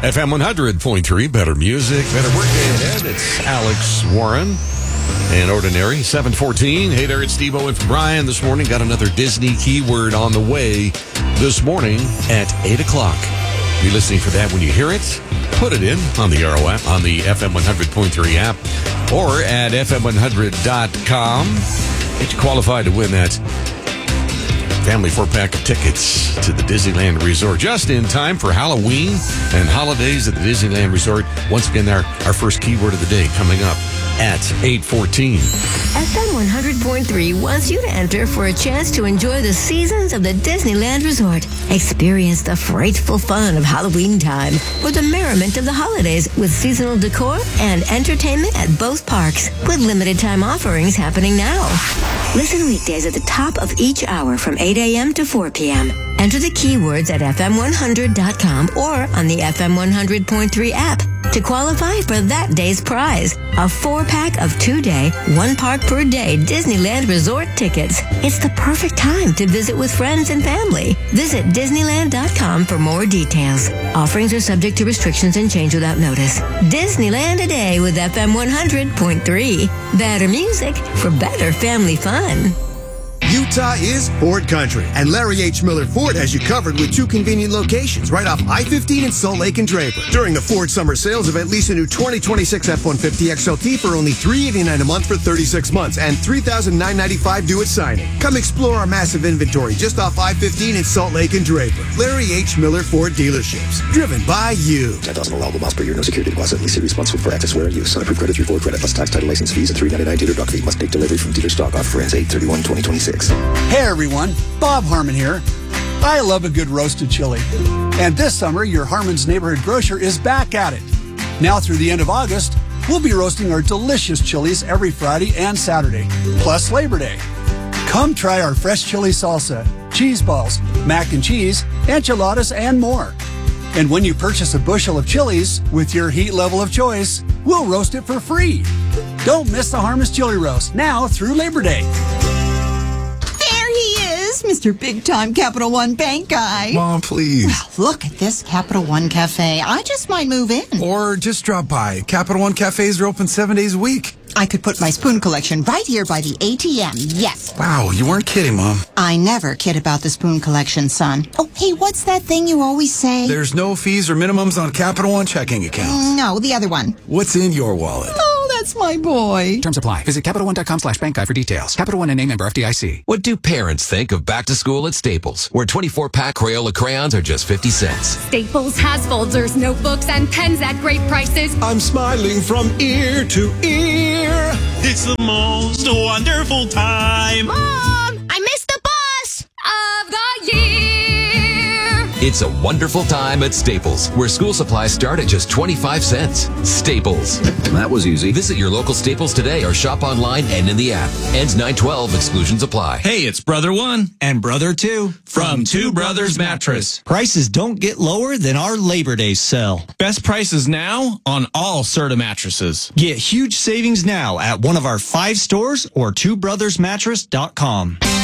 FM 100.3, better music, better workday ahead. It's Alex Warren and Ordinary, 7:14. Hey there, it's Steve-O and Brian this morning. Got another Disney keyword on the way this morning at 8 o'clock. Be listening for that when you hear it. Put it in on the Arrow app, on the FM 100.3 app, or at FM100.com. Get you qualified to win that family 4-pack of tickets to the Disneyland Resort just in time for Halloween and holidays at the Disneyland Resort. Once again, our first keyword of the day coming up at 8:14. FM 100.3 wants you to enter for a chance to enjoy the seasons of the Disneyland Resort. Experience the frightful fun of Halloween time or the merriment of the holidays with seasonal decor and entertainment at both parks with limited time offerings happening now. Listen weekdays at the top of each hour from 8 a.m. to 4 p.m. Enter the keywords at FM100.com or on the FM 100.3 app to qualify for that day's prize, a 4-pack of 2-day, 1 park per day Disneyland Resort tickets. It's the perfect time to visit with friends and family. Visit Disneyland.com for more details. Offerings are subject to restrictions and change without notice. Disneyland a day with FM 100.3. Better music for better family fun. Utah is Ford Country, and Larry H. Miller Ford has you covered with 2 convenient locations right off I-15 in Salt Lake and Draper. During the Ford Summer Sales event, lease a new 2026 F-150 XLT for only $389 a month for 36 months and $3,995 due at signing. Come explore our massive inventory just off I-15 in Salt Lake and Draper. Larry H. Miller Ford dealerships, driven by you. 10,000 allowable miles per year, no security deposit, lease responsible for access wear use. Unapproved credit through Ford credit plus tax, title, license fees, and $399 dealer dock fee. Must take delivery from dealer stock. Offer ends 8/31/2026. Hey everyone, Bob Harmon here. I love a good roasted chili. And this summer, your Harmon's Neighborhood Grocer is back at it. Now through the end of August, we'll be roasting our delicious chilies every Friday and Saturday, plus Labor Day. Come try our fresh chili salsa, cheese balls, mac and cheese, enchiladas, and more. And when you purchase a bushel of chilies with your heat level of choice, we'll roast it for free. Don't miss the Harmon's Chili Roast, now through Labor Day. Mr. Big-Time Capital One Bank guy. Mom, please. Well, look at this Capital One Cafe. I just might move in. Or just drop by. Capital One Cafes are open 7 days a week. I could put my spoon collection right here by the ATM. Yes. Wow, you weren't kidding, Mom. I never kid about the spoon collection, son. Oh, hey, what's that thing you always say? There's no fees or minimums on Capital One checking accounts. No, the other one. What's in your wallet? Oh, that's my boy. Terms apply. Visit CapitalOne.com/bankguide for details. Capital One and name member FDIC. What do parents think of back to school at Staples, where 24-pack Crayola crayons are just 50 cents? Staples has folders, notebooks, and pens at great prices. I'm smiling from ear to ear. It's the most wonderful time. Mom, I missed the bus of the year. It's a wonderful time at Staples, where school supplies start at just 25 cents. Staples. That was easy. Visit your local Staples today or shop online and in the app. Ends 9/12. Exclusions apply. Hey, it's Brother One and Brother Two from Two Brothers Mattress. Prices don't get lower than our Labor Day sale. Best prices now on all Serta mattresses. Get huge savings now at one of our 5 stores or twobrothersmattress.com.